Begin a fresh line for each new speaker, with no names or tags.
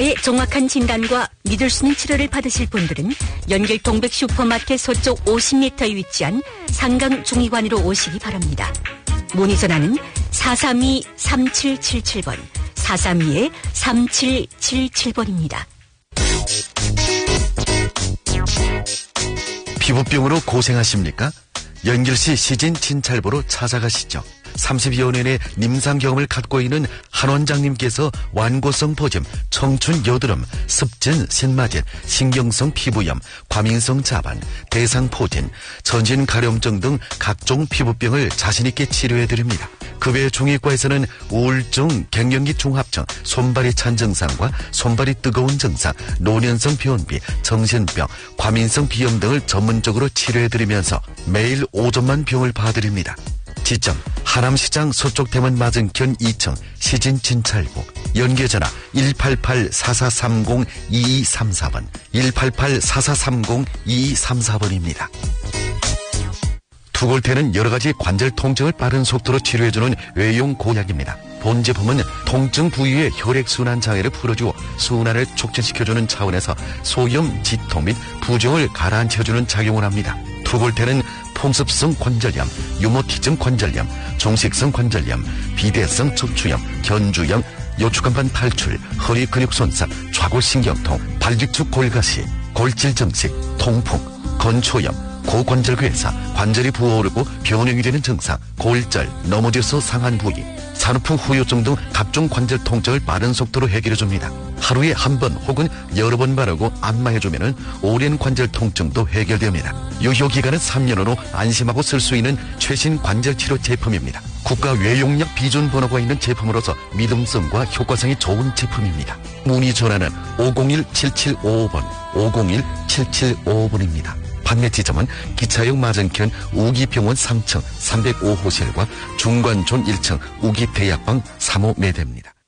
빠르게 정확한 진단과 믿을 수 있는 치료를 받으실 분들은 연길 동백 슈퍼마켓 서쪽 50m에 위치한 상강중의관으로 오시기 바랍니다. 문의 전화는 432-3777번, 432-3777번입니다.
피부병으로 고생하십니까? 연길시 시진 진찰보로 찾아가시죠. 30여 년의 임상 경험을 갖고 있는 한 원장님께서 완고성 보점, 청춘 여드름, 습진, 신마진, 신경성 피부염, 과민성 자반, 대상포진, 전신 가려움증 등 각종 피부병을 자신있게 치료해드립니다. 그 외 중의과에서는 우울증, 갱년기 중합증, 손발이 찬 증상과 손발이 뜨거운 증상, 노년성 변비, 정신병, 과민성 비염 등을 전문적으로 치료해드리면서 매일 5점만 병을 봐드립니다. 지점 하남시장 서쪽 대문 맞은편 2층 시진진찰보, 연계전화 188-4430-2234번, 188-4430-2234번입니다. 투골테는 여러가지 관절 통증을 빠른 속도로 치료해주는 외용 고약입니다. 본 제품은 통증 부위의 혈액순환 장애를 풀어주어 순환을 촉진시켜주는 차원에서 소염, 지통 및 부종을 가라앉혀주는 작용을 합니다. 투골테는 풍습성 관절염, 유모티즘 관절염, 종식성 관절염, 비대성 척추염, 견주염, 요추간판 탈출, 허리 근육 손상, 좌골신경통, 발직축 골가시, 골질증식, 통풍, 건초염, 고관절괴사, 관절이 부어오르고 변형이 되는 증상, 골절, 넘어져서 상한 부위, 산후풍 후유증 등 각종 관절 통증을 빠른 속도로 해결해줍니다. 하루에 한 번 혹은 여러 번 바르고 안마해주면 오랜 관절 통증도 해결됩니다. 유효기간은 3년으로 안심하고 쓸 수 있는 최신 관절치료 제품입니다. 국가 외용약 비준 번호가 있는 제품으로서 믿음성과 효과성이 좋은 제품입니다. 문의 전화는 501-7755번, 501-7755번입니다. 판매 지점은 기차역 맞은편 우기병원 3층 305호실과 중관촌 1층 우기대약방 3호 매대입니다.